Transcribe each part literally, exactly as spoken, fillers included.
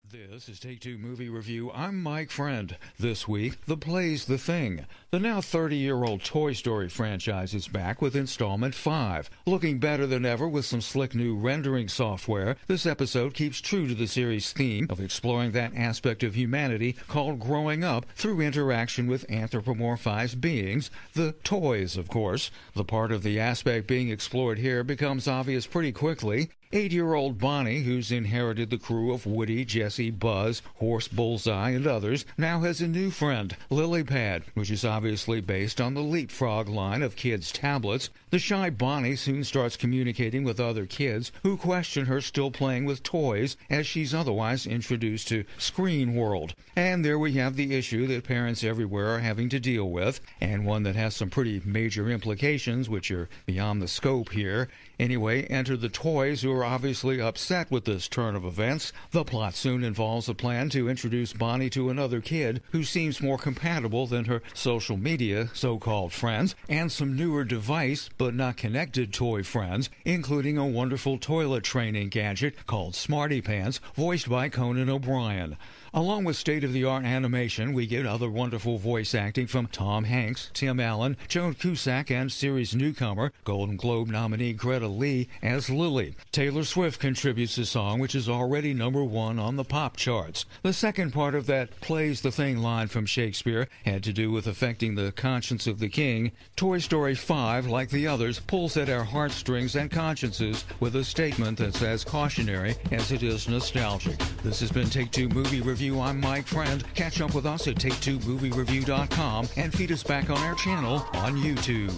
This is Take Two Movie Review. I'm Mike Friend. This week, The Play's the Thing. The now thirty-year-old Toy Story franchise is back with installment five. Looking better than ever with some slick new rendering software, this episode keeps true to the series' theme of exploring that aspect of humanity called growing up through interaction with anthropomorphized beings, the toys, of course. The part of the aspect being explored here becomes obvious pretty quickly. Eight-year-old Bonnie, who's inherited the crew of Woody, Jesse, Buzz, Horse Bullseye, and others, now has a new friend, Lilypad, which is obviously based on the Leapfrog line of kids' tablets. The shy Bonnie soon starts communicating with other kids who question her still playing with toys as she's otherwise introduced to Screen World. And there we have the issue that parents everywhere are having to deal with, and one that has some pretty major implications which are beyond the scope here. Anyway, enter the toys, who are obviously upset with this turn of events. The plot soon involves a plan to introduce Bonnie to another kid who seems more compatible than her social media so-called friends, and some newer device but not connected toy friends, including a wonderful toilet training gadget called Smarty Pants, voiced by Conan O'Brien. Along with state-of-the-art animation, we get other wonderful voice acting from Tom Hanks, Tim Allen, Joan Cusack, and series newcomer, Golden Globe nominee Greta Lee as Lily. Taylor Swift contributes a song which is already number one on the pop charts. The second part of that Plays the Thing line from Shakespeare had to do with affecting the conscience of the king. Toy Story five, like the others, pulls at our heartstrings and consciences with a statement that's as cautionary as it is nostalgic. This has been Take Two Movie Review. I'm Mike Friend. Catch up with us at take two movie review dot com and feed us back on our channel on YouTube.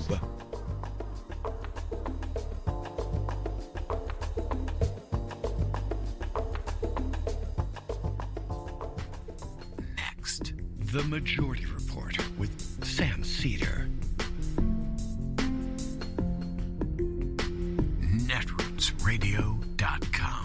Next, The Majority Report with Sam Cedar. netroots radio dot com.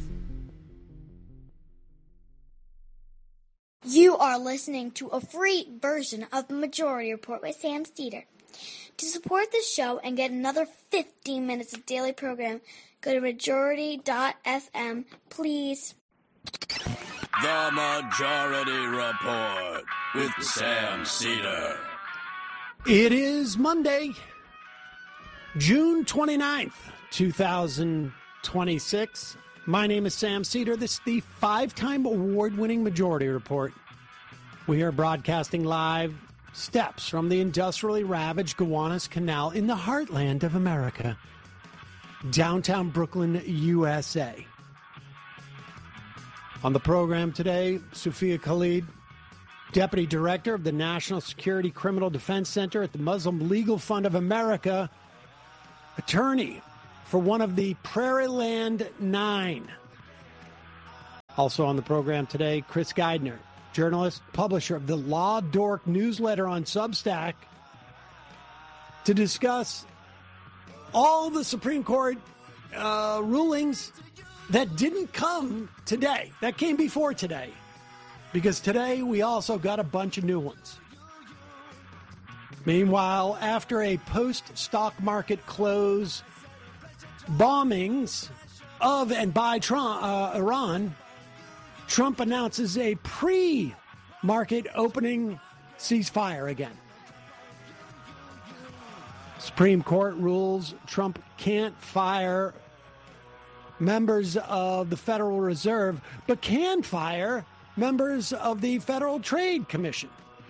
You are listening to a free version of The Majority Report with Sam Cedar. To support the show and get another fifteen minutes of daily program, go to majority dot f m, please. The Majority Report with Sam Cedar. It is Monday, June twenty-ninth, twenty twenty-six. My name is Sam Cedar. This is the five-time award-winning Majority Report. We are broadcasting live steps from the industrially ravaged Gowanus Canal in the heartland of America, downtown Brooklyn, U S A. On the program today, Sophia Khalid, Deputy Director of the National Security Criminal Defense Center at the Muslim Legal Fund of America, attorney for one of the Prairieland Nine. Also on the program today, Chris Geidner, journalist, publisher of the Law Dork newsletter on Substack, to discuss all the Supreme Court uh, rulings that didn't come today, that came before today, because today we also got a bunch of new ones. Meanwhile, after a post-stock market close bombings of and by Trump, uh, Iran, Trump announces a pre-market opening ceasefire again. Supreme Court rules Trump can't fire members of the Federal Reserve, but can fire members of the Federal Trade Commission.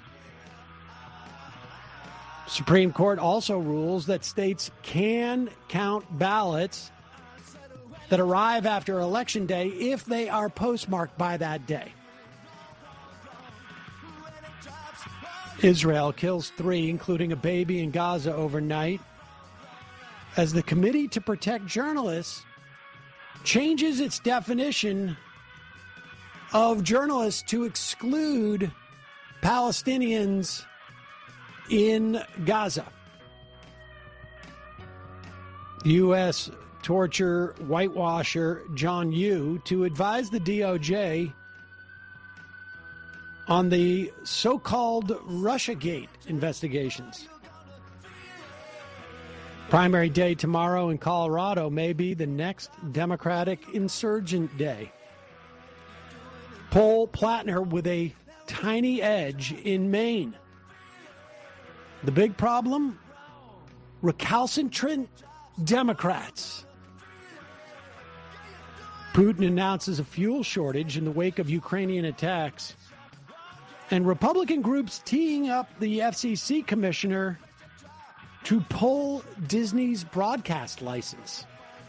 Supreme Court also rules that states can count ballots that arrive after Election Day if they are postmarked by that day. Israel kills three, including a baby in Gaza overnight, as the Committee to Protect Journalists changes its definition of journalists to exclude Palestinians in Gaza. U S torture whitewasher John Yoo to advise the D O J on the so-called Russiagate investigations. Primary day tomorrow in Colorado may be the next Democratic insurgent day. poll Plattner with a tiny edge in Maine. The big problem? Recalcitrant Democrats. Putin announces a fuel shortage in the wake of Ukrainian attacks. And Republican groups teeing up the F C C commissioner to pull Disney's broadcast license.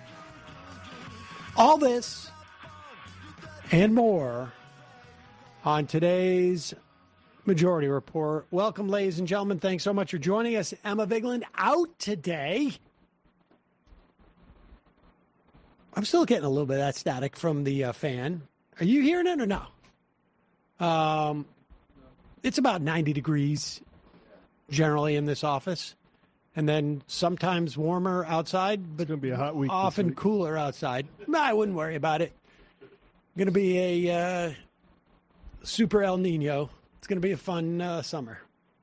All this and more on today's Majority Report. Welcome, ladies and gentlemen. Thanks so much for joining us. Emma Vigeland out today. I'm still getting a little bit of that static from the uh, fan. Are you hearing it or no? Um, it's about ninety degrees generally in this office. And then sometimes warmer outside, but it's gonna be a hot week often week. cooler outside. I wouldn't worry about it. Going to be a uh, super El Nino. It's going to be a fun uh, summer.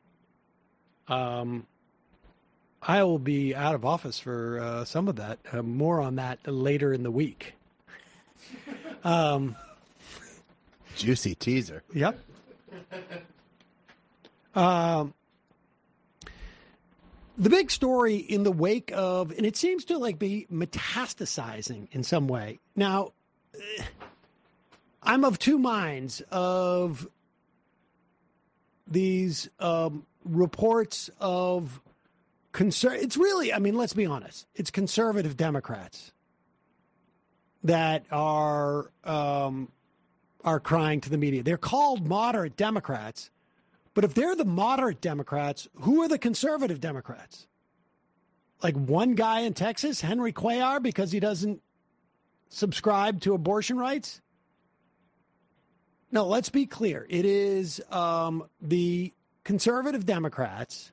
Um, I will be out of office for uh, some of that. Uh, more on that later in the week. Um, Juicy teaser. Yep. Um, the big story in the wake of, and it seems to like be metastasizing in some way. Now, I'm of two minds of these um, reports of Conser- it's really, I mean, let's be honest. It's conservative Democrats that are um, are crying to the media. They're called moderate Democrats, but if they're the moderate Democrats, who are the conservative Democrats? Like one guy in Texas, Henry Cuellar, because he doesn't subscribe to abortion rights? No, let's be clear. It is um, the conservative Democrats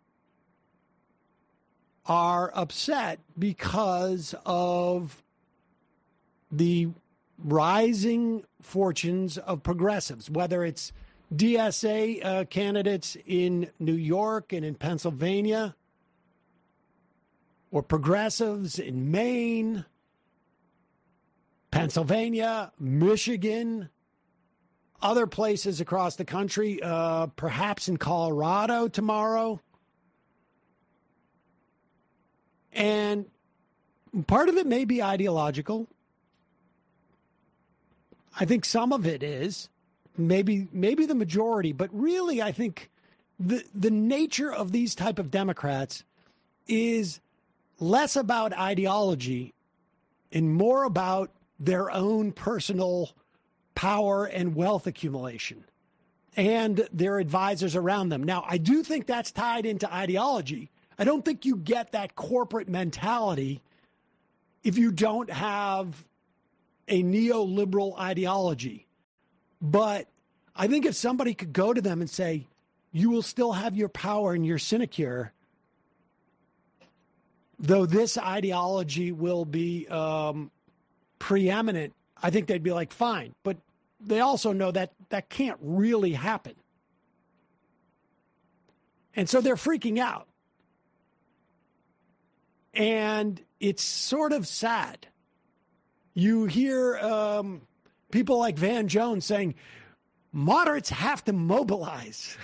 are upset because of the rising fortunes of progressives, whether it's D S A uh, candidates in New York and in Pennsylvania, or progressives in Maine, Pennsylvania, Michigan, other places across the country, uh, perhaps in Colorado tomorrow. And part of it may be ideological. I think some of it is, maybe maybe the majority, but really I think the the nature of these type of Democrats is less about ideology and more about their own personal power and wealth accumulation and their advisors around them. Now, I do think that's tied into ideology. I don't think you get that corporate mentality if you don't have a neoliberal ideology. But I think if somebody could go to them and say, you will still have your power and your sinecure, though this ideology will be um, preeminent, I think they'd be like, fine. But they also know that that can't really happen. And so they're freaking out. And it's sort of sad. You hear um, people like Van Jones saying, moderates have to mobilize.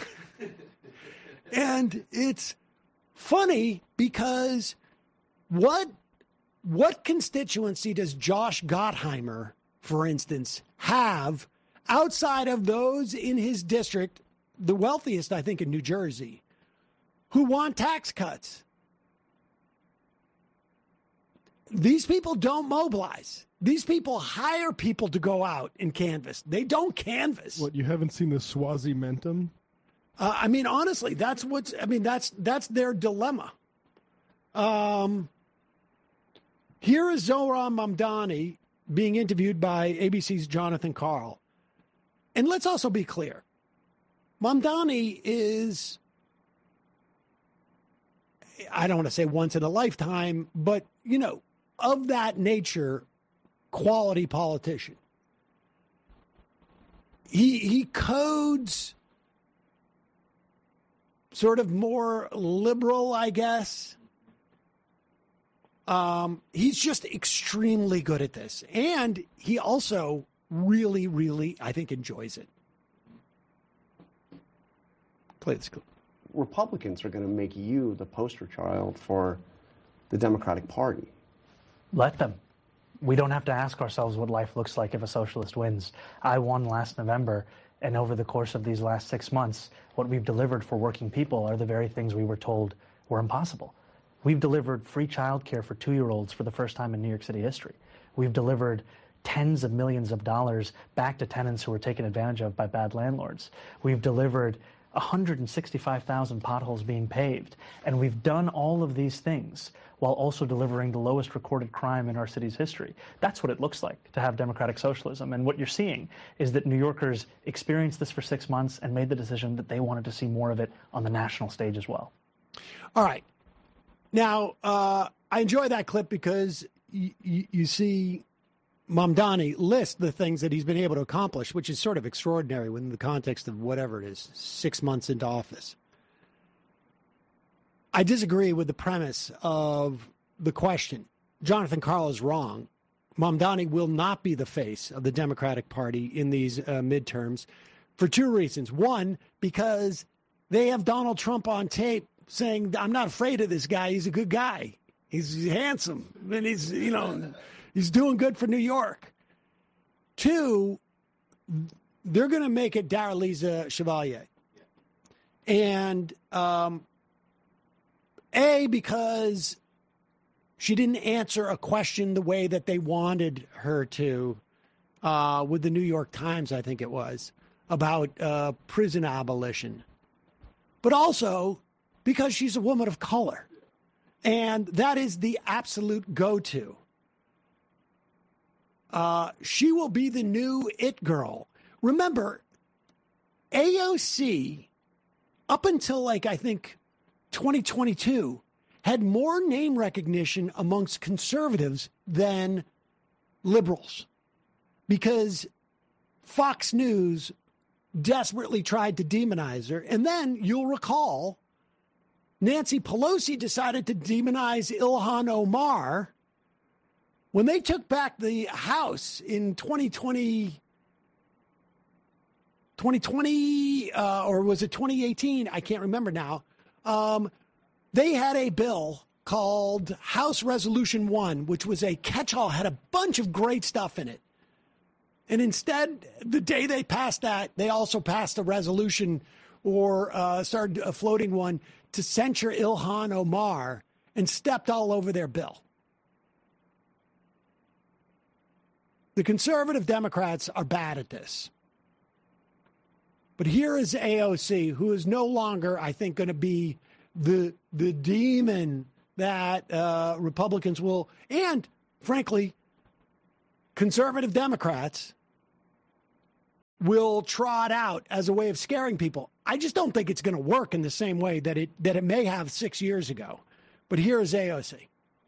And it's funny because what what constituency does Josh Gottheimer, for instance, have outside of those in his district, the wealthiest, I think, in New Jersey, who want tax cuts? These people don't mobilize. These people hire people to go out and canvass. They don't canvass. What, you haven't seen the Swazimentum? Uh, I mean, honestly, that's what's, I mean, that's, that's their dilemma. Um, here is Zohran Mamdani being interviewed by A B C's Jonathan Karl. And let's also be clear. Mamdani is, I don't want to say once in a lifetime, but, you know, of that nature, quality politician. He he codes sort of more liberal, I guess. Um, he's just extremely good at this. And he also really, really, I think, enjoys it. Play this clip. Republicans are going to make you the poster child for the Democratic Party. Let them. We don't have to ask ourselves what life looks like if a socialist wins. I won last November, and over the course of these last six months, what we've delivered for working people are the very things we were told were impossible. We've delivered free childcare for two-year-olds for the first time in New York City history. We've delivered tens of millions of dollars back to tenants who were taken advantage of by bad landlords. We've delivered one hundred sixty-five thousand potholes being paved. And we've done all of these things while also delivering the lowest recorded crime in our city's history. That's what it looks like to have democratic socialism. And what you're seeing is that New Yorkers experienced this for six months and made the decision that they wanted to see more of it on the national stage as well. All right. Now, uh, I enjoy that clip because y- y- you see Mamdani list the things that he's been able to accomplish, which is sort of extraordinary within the context of whatever it is, six months into office. I disagree with the premise of the question. Jonathan Karl is wrong. Mamdani will not be the face of the Democratic Party in these uh, midterms for two reasons. One, because they have Donald Trump on tape saying, I'm not afraid of this guy. He's a good guy. He's handsome. And he's, you know, he's doing good for New York. Two, they're going to make it Daraliza Chevalier. And, um, A, because she didn't answer a question the way that they wanted her to uh, with the New York Times, I think it was, about uh, prison abolition. But also because she's a woman of color. And that is the absolute go-to. Uh, she will be the new it girl. Remember, A O C, up until, like, I think, twenty twenty-two, had more name recognition amongst conservatives than liberals. Because Fox News desperately tried to demonize her. And then, you'll recall, Nancy Pelosi decided to demonize Ilhan Omar when they took back the House in twenty twenty, twenty twenty uh, or was it twenty eighteen? I can't remember now. Um, they had a bill called House Resolution one, which was a catch-all, had a bunch of great stuff in it. And instead, the day they passed that, they also passed a resolution or uh, started uh, floating one to censure Ilhan Omar and stepped all over their bill. The conservative Democrats are bad at this. But here is A O C, who is no longer, I think, going to be the the demon that uh, Republicans will, and frankly, conservative Democrats will trot out as a way of scaring people. I just don't think it's going to work in the same way that it that it may have six years ago. But here is A O C.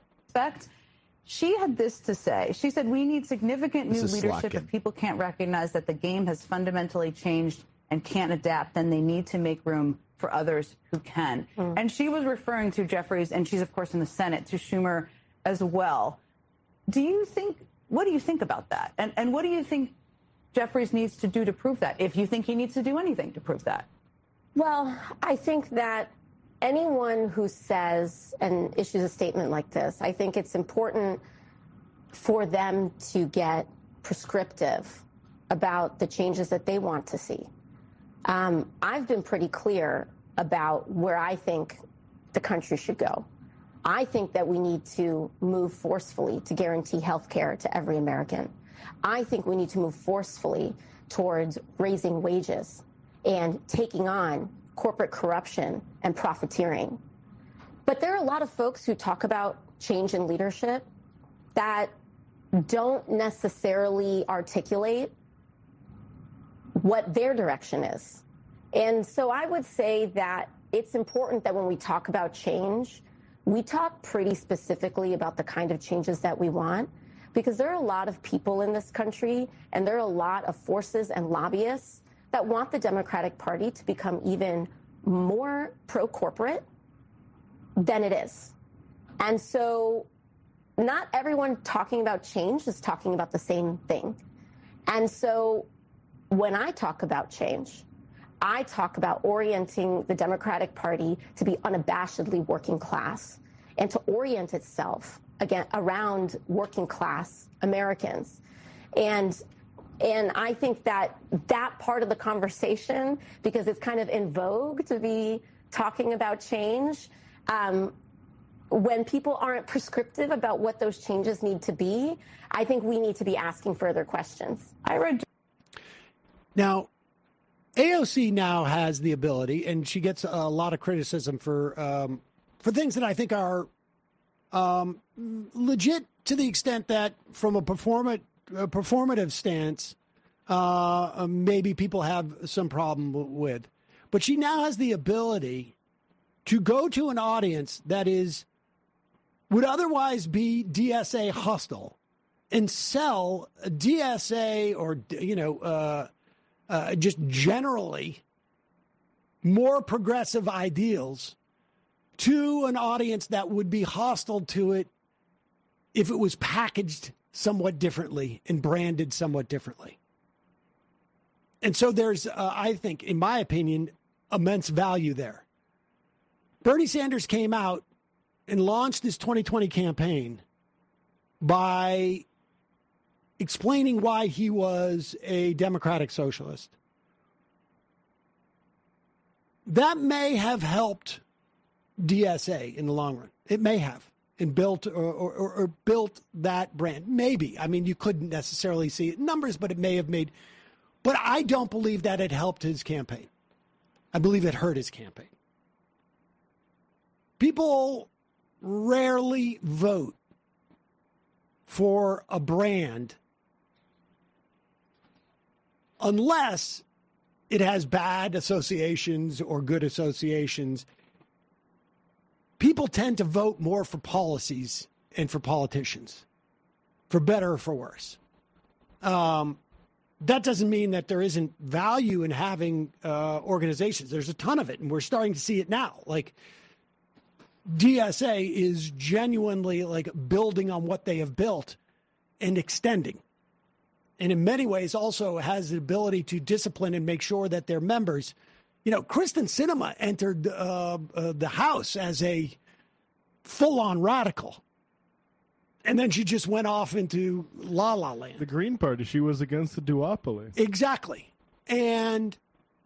She had this to say. She said, we need significant new leadership. Slotkin. If people can't recognize that the game has fundamentally changed and can't adapt, then they need to make room for others who can. Mm. And she was referring to Jeffries, and she's, of course, in the Senate, to Schumer as well. Do you think, what do you think about that? And, and what do you think Jeffries needs to do to prove that, if you think he needs to do anything to prove that? Well, I think that anyone who says and issues a statement like this, I think it's important for them to get prescriptive about the changes that they want to see. Um, I've been pretty clear about where I think the country should go. I think that we need to move forcefully to guarantee health care to every American. I think we need to move forcefully towards raising wages and taking on corporate corruption and profiteering. But there are a lot of folks who talk about change in leadership that don't necessarily articulate what their direction is. And so I would say that it's important that when we talk about change, we talk pretty specifically about the kind of changes that we want, because there are a lot of people in this country and there are a lot of forces and lobbyists that want the Democratic Party to become even more pro-corporate than it is. And so not everyone talking about change is talking about the same thing. And so when I talk about change, I talk about orienting the Democratic Party to be unabashedly working class and to orient itself again around working class Americans. And and I think that that part of the conversation, because it's kind of in vogue to be talking about change, um, when people aren't prescriptive about what those changes need to be, I think we need to be asking further questions. I read. Now, A O C now has the ability, and she gets a lot of criticism for um, for things that I think are um, legit to the extent that, from a, performa- a performative stance, uh, maybe people have some problem w- with. But she now has the ability to go to an audience that is would otherwise be D S A hostile and sell D S A or, you know, uh, uh, just generally more progressive ideals to an audience that would be hostile to it if it was packaged somewhat differently and branded somewhat differently. And so there's, uh, I think, in my opinion, immense value there. Bernie Sanders came out and launched his twenty twenty campaign by explaining why he was a democratic socialist. That may have helped D S A in the long run. It may have, and built or, or, or built that brand. Maybe. I mean, you couldn't necessarily see it in numbers, but it may have made. But I don't believe that it helped his campaign. I believe it hurt his campaign. People rarely vote for a brand unless it has bad associations or good associations. People tend to vote more for policies and for politicians, for better or for worse. Um, that doesn't mean that there isn't value in having uh, organizations. There's a ton of it, and we're starting to see it now. Like, D S A is genuinely like building on what they have built and extending. And in many ways also has the ability to discipline and make sure that their members, you know, Kristen Sinema entered uh, uh, the House as a full-on radical. And then she just went off into La La Land. The Green Party, she was against the duopoly. Exactly. And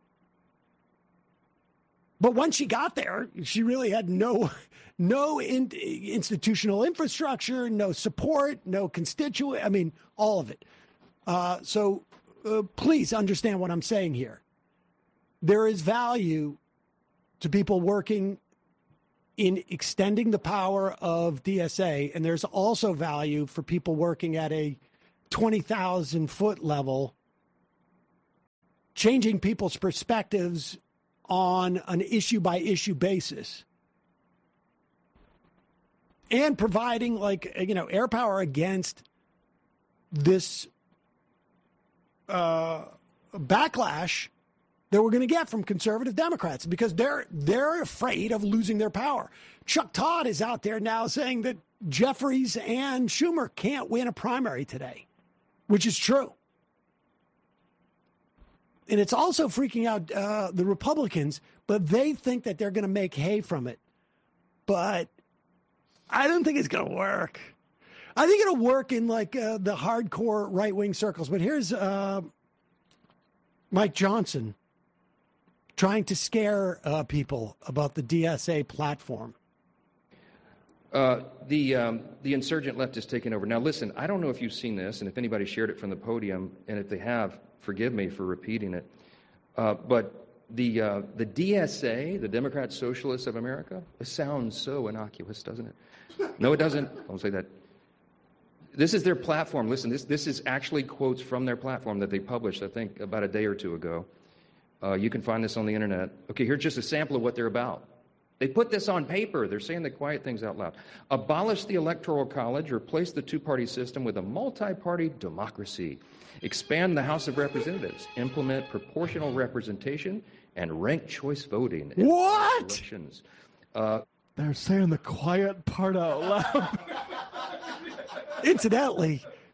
but once she got there, she really had no no in, institutional infrastructure, no support, no constituent. I mean, all of it. Uh, so uh, please understand what I'm saying here. There is value to people working in extending the power of D S A, and there's also value for people working at a twenty thousand foot level, changing people's perspectives on an issue-by-issue basis, and providing, like, you know, air power against this uh, backlash that we're going to get from conservative Democrats, because they're they're afraid of losing their power. Chuck Todd is out there now saying that Jeffries and Schumer can't win a primary today, which is true. And it's also freaking out uh, the Republicans, but they think that they're going to make hay from it. But I don't think it's going to work. I think it'll work in like uh, the hardcore right-wing circles. But here's uh, Mike Johnson trying to scare uh, people about the D S A platform. Uh, the um, the insurgent left is taking over. Now, listen, I don't know if you've seen this, and if anybody shared it from the podium, and if they have, forgive me for repeating it. Uh, but the uh, the D S A, the Democrat Socialists of America, it sounds so innocuous, doesn't it? No, it doesn't. I won't say that. This is their platform. Listen, this this is actually quotes from their platform that they published, I think, about a day or two ago. Uh, you can find this on the internet. Okay, here's just a sample of what they're about. They put this on paper. They're saying the quiet things out loud. Abolish the Electoral College, replace the two-party system with a multi-party democracy. Expand the House of Representatives, implement proportional representation, and ranked choice voting. in What? Elections. Uh, They're saying the quiet part out loud. Incidentally,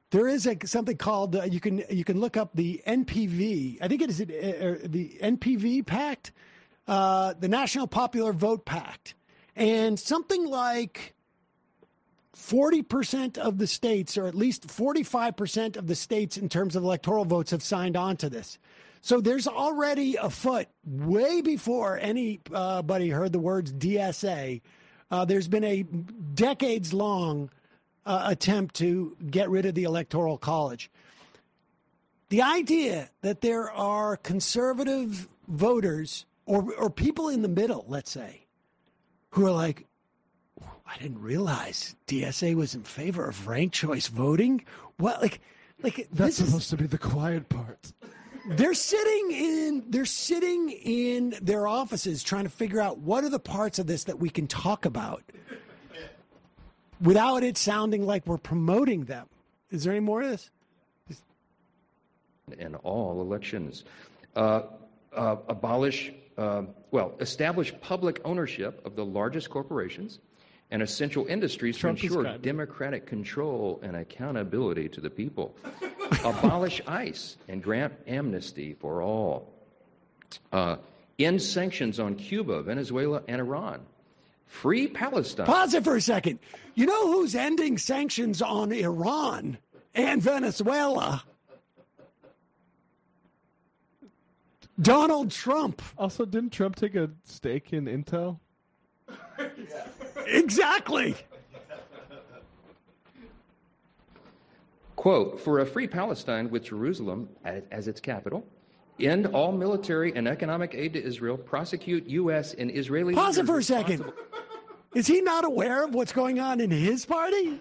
There is a, something called uh, you can you can look up the N P V. I think it is uh, the N P V Pact, uh, the National Popular Vote Pact, and something like forty percent of the states, or at least forty-five percent of the states in terms of electoral votes, have signed on to this. So there's already afoot, way before anybody heard the words D S A, uh, there's been a decades-long uh, attempt to get rid of the Electoral College. The idea that there are conservative voters or, or people in the middle, let's say, who are like, I didn't realize D S A was in favor of ranked choice voting. What, like, like that's this supposed is, to be the quiet part. They're sitting in. They're sitting in their offices trying to figure out what are the parts of this that we can talk about without it sounding like we're promoting them. Is there any more of this? In all elections, uh, uh, abolish, uh, well, establish public ownership of the largest corporations and essential industries Trump to is ensure kind of- democratic control and accountability to the people. Abolish ICE and grant amnesty for all. Uh, end sanctions on Cuba, Venezuela, and Iran. Free Palestine. Pause it for a second. You know who's ending sanctions on Iran and Venezuela? Donald Trump. Also, didn't Trump take a stake in Intel? Exactly. Quote, for a free Palestine with Jerusalem as, as its capital, end all military and economic aid to Israel, prosecute U S and Israeli Pause it leaders for a second. Is he not aware of what's going on in his party?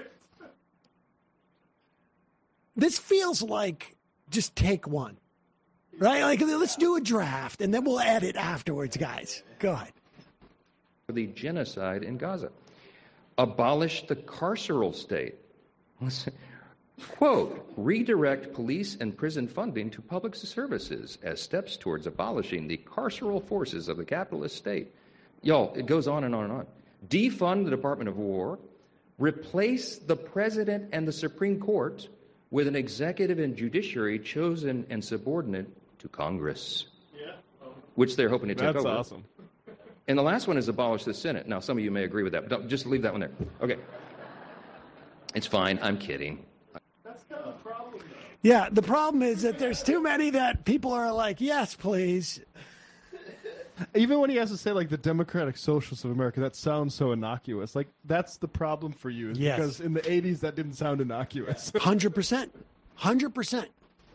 This feels like just take one, right? Like, let's do a draft, and then we'll edit afterwards, guys. Go ahead. For the genocide in Gaza. Abolish the carceral state. Listen. Quote, redirect police and prison funding to public services as steps towards abolishing the carceral forces of the capitalist state. Y'all, it goes on and on and on. Defund the Department of War, replace the president and the Supreme Court with an executive and judiciary chosen and subordinate to Congress, yeah. which they're hoping to take That's over. That's awesome. And the last one is abolish the Senate. Now, some of you may agree with that, but don't, just leave that one there. Okay. It's fine. I'm kidding. Yeah, the problem is that there's too many that people are like, yes, please. Even when he has to say, like, the Democratic Socialists of America, that sounds so innocuous. Like, that's the problem for you. Is Yes. Because in the eighties, that didn't sound innocuous. one hundred percent. one hundred percent.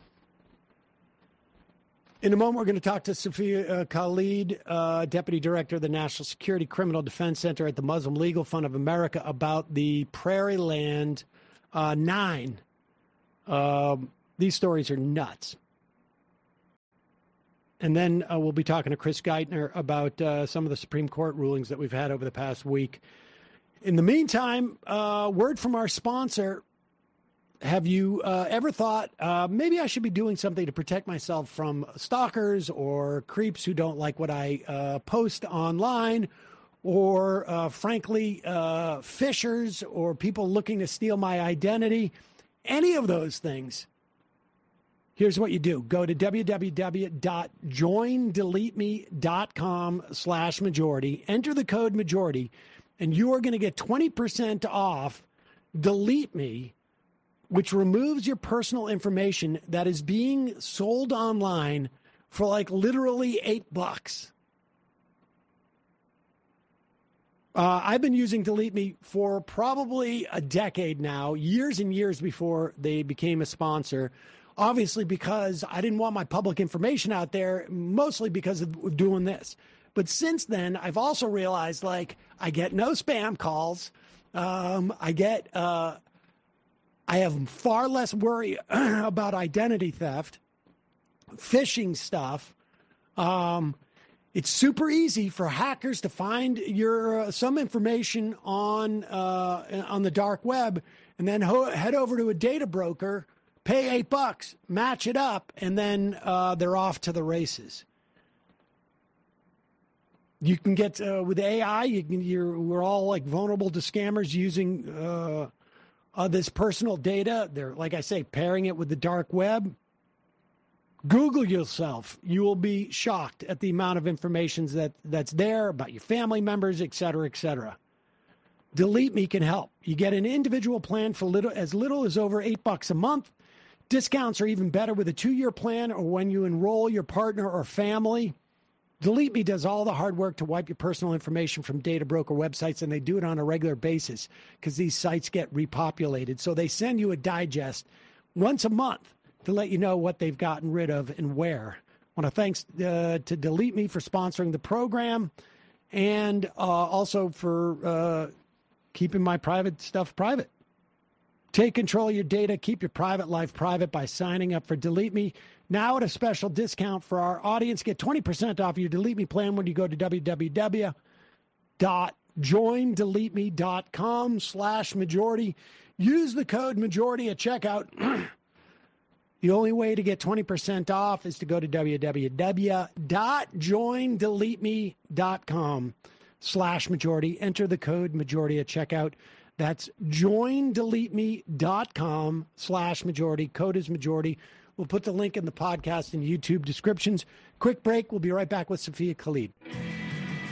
In a moment, we're going to talk to Sophia uh, Khalid, uh, Deputy Director of the National Security Criminal Defense Center at the Muslim Legal Fund of America, about the Prairie Land uh, Nine. Um, these stories are nuts. And then uh, we'll be talking to Chris Geithner about uh, some of the Supreme Court rulings that we've had over the past week. In the meantime, uh, word from our sponsor. Have you uh, ever thought, uh, maybe I should be doing something to protect myself from stalkers or creeps who don't like what I uh, post online, or uh, frankly, uh, fishers or people looking to steal my identity? Any of those things. Here's what you do. Go to www.joindeleteme.com slash majority. Enter the code majority, and you are going to get twenty percent off Delete Me, which removes your personal information that is being sold online for like literally eight bucks. Uh, I've been using Delete Me for probably a decade now, years and years before they became a sponsor. Obviously, because I didn't want my public information out there, mostly because of doing this. But since then, I've also realized, like, I get no spam calls. Um, I get, uh, I have far less worry about identity theft, phishing stuff. Um, it's super easy for hackers to find your uh, some information on uh, on the dark web, and then ho- head over to a data broker, pay eight bucks, match it up, and then uh, they're off to the races. You can get uh, with A I. You can, you're we're all like vulnerable to scammers using uh, uh, this personal data. They're, like I say, pairing it with the dark web. Google yourself. You will be shocked at the amount of information that, that's there about your family members, et cetera, et cetera. Delete Me can help. You get an individual plan for little, as little as over eight bucks a month. Discounts are even better with a two-year plan or when you enroll your partner or family. Delete Me does all the hard work to wipe your personal information from data broker websites, and they do it on a regular basis because these sites get repopulated. So they send you a digest once a month to let you know what they've gotten rid of and where. I want to thanks uh, to Delete Me for sponsoring the program and uh, also for uh, keeping my private stuff private. Take control of your data. Keep your private life private by signing up for Delete Me. Now at a special discount for our audience. Get twenty percent off your Delete Me plan when you go to www.joindeleteme.com slash majority. Use the code majority at checkout. The only way to get twenty percent off is to go to www.joindeleteme.com slash majority. Enter the code majority at checkout. That's joindeleteme.com slash majority. Code is majority. We'll put the link in the podcast and YouTube descriptions. Quick break. We'll be right back with Sophia Khalid.